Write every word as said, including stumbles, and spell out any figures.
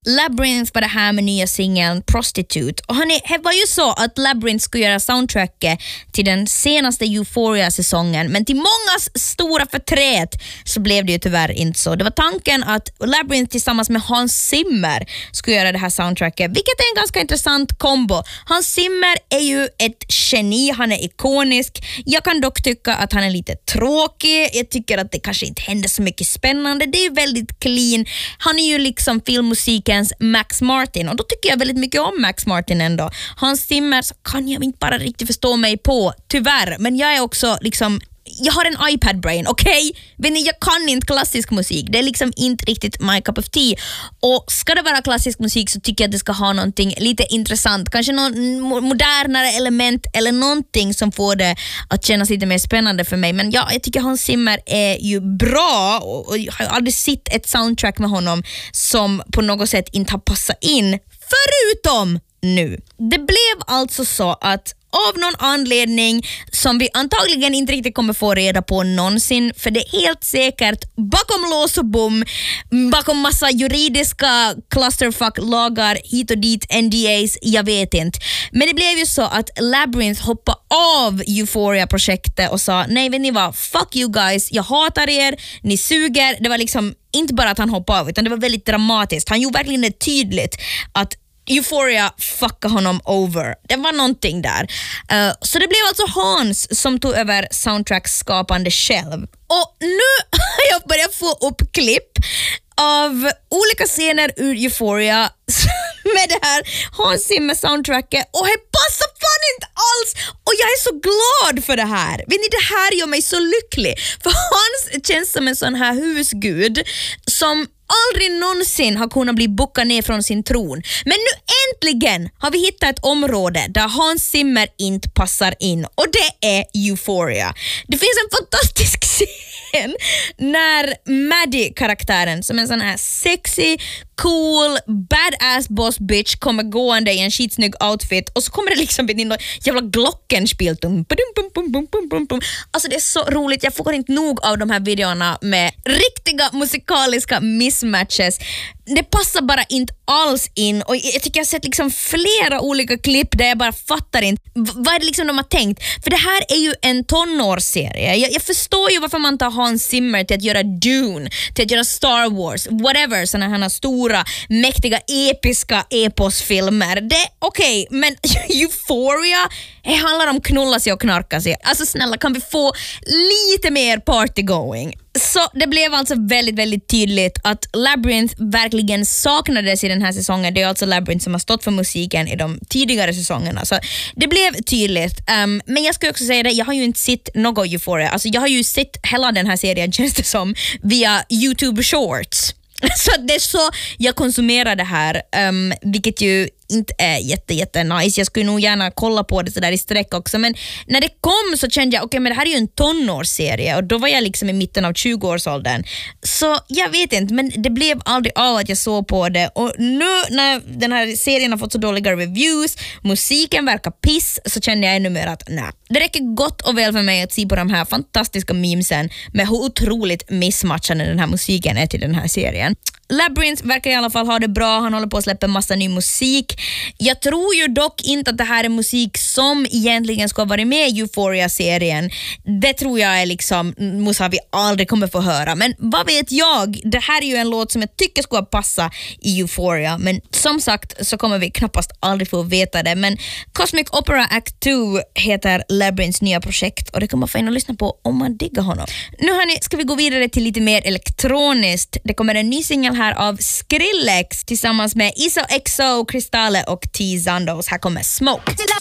Labyrinth var det här med nya singeln Prostitute. Och hörni, det var ju så att Labyrinth skulle göra soundtracket till den senaste Euphoria-säsongen. Men till mångas stora förtret så blev det ju tyvärr inte så. Det var tanken att Labyrinth tillsammans med Hans Zimmer skulle göra det här soundtracket. Vilket är en ganska intressant kombo. Hans Zimmer är ju ett geni, han är ikonisk. Jag kan dock tycka att han är lite tråkig. Jag tycker att det kanske inte händer så mycket spännande. Det är ju väldigt clean. Han är ju liksom filmmusikens Max Martin och då tycker jag väldigt mycket om Max Martin ändå. Hans Zimmer så kan jag inte bara riktigt förstå mig på, tyvärr. Men jag är också liksom, jag har en iPad-brain, okej? Okay? Jag kan inte klassisk musik. Det är liksom inte riktigt my cup of tea. Och ska det vara klassisk musik så tycker jag att det ska ha någonting lite intressant. Kanske någon modernare element eller någonting som får det att kännas lite mer spännande för mig. Men ja, jag tycker Hans Zimmer är ju bra och jag har aldrig sett ett soundtrack med honom som på något sätt inte har passat in. Förutom nu. Det blev alltså så att av någon anledning som vi antagligen inte riktigt kommer få reda på någonsin, för det är helt säkert bakom lås och bom, bakom massa juridiska clusterfuck-lagar hit och dit, N D As, jag vet inte. Men det blev ju så att Labyrinth hoppade av Euphoria-projektet och sa, nej vet ni vad, fuck you guys, jag hatar er, ni suger. Det var liksom inte bara att han hoppade av, utan det var väldigt dramatiskt. Han gjorde verkligen det tydligt att Euphoria fuckade honom over. Det var någonting där. Uh, så det blev alltså Hans som tog över soundtrack-skapande själv. Och nu har jag börjat få upp klipp av olika scener ur Euphoria med det här Hans Zimmer soundtracket, och det passar fan inte alls, och jag är så glad för det här. Vet ni, det här gör mig så lycklig, för Hans känns som en sån här husgud som aldrig någonsin har kunnat bli bockad ner från sin tron. Men nu äntligen har vi hittat ett område där Hans Zimmer inte passar in, och det är Euphoria. Det finns en fantastisk scen när Maddie-karaktären, som en sån här sexy, cool, badass boss bitch, kommer gående i en skitsnygg outfit, och så kommer det liksom in någon jävla glockenspiel. Alltså det är så roligt, jag får inte nog av de här videorna med riktiga musikaliska mismatches. Det passar bara inte alls in, och jag tycker jag har sett liksom flera olika klipp där jag bara fattar inte v- vad är det liksom de har tänkt, för det här är ju en tonårsserie. jag, jag förstår ju varför man tar Hans Zimmer till att göra Dune, till att göra Star Wars, whatever, såna här stora, mäktiga, episka eposfilmer. Det är okej, okay, men Euphoria, det handlar om knulla sig och knarka sig. Alltså snälla, kan vi få lite mer party going? Så det blev alltså väldigt, väldigt tydligt att Labyrinth verkligen saknades i den här säsongen. Det är alltså Labyrinth som har stått för musiken i de tidigare säsongerna. Så det blev tydligt. Um, men jag ska också säga det, jag har ju inte sett något Euphoria. Alltså jag har ju sett hela den här serien, känns det som, via YouTube Shorts. Så det är så jag konsumerar det här, um, vilket ju inte är jätte, jätte nice. Jag skulle nog gärna kolla på det så där i sträck också, men när det kom så kände jag, okej, okay, men det här är ju en tonårsserie, och då var jag liksom i mitten av tjugo-årsåldern. Så jag vet inte, men det blev aldrig av att jag såg på det, och nu när den här serien har fått så dåliga reviews, musiken verkar piss, så känner jag ännu mer att nej, det räcker gott och väl för mig att se på de här fantastiska memesen med hur otroligt missmatchande den här musiken är till den här serien. Labyrinth verkar i alla fall ha det bra. Han håller på att släppa massa ny musik. Jag tror ju dock inte att det här är musik som egentligen ska vara med i Euphoria-serien. Det tror jag är liksom musik vi aldrig kommer få höra. Men vad vet jag? Det här är ju en låt som jag tycker ska passa i Euphoria. Men som sagt så kommer vi knappast aldrig få veta det. Men Cosmic Opera Act två heter Labyrinths nya projekt, och det kan man få in och lyssna på om man diggar honom. Nu hörni, ska vi gå vidare till lite mer elektroniskt. Det kommer en ny singel här av Skrillex tillsammans med Iso Exo, Kristale och T Zandos. Här kommer Smoke.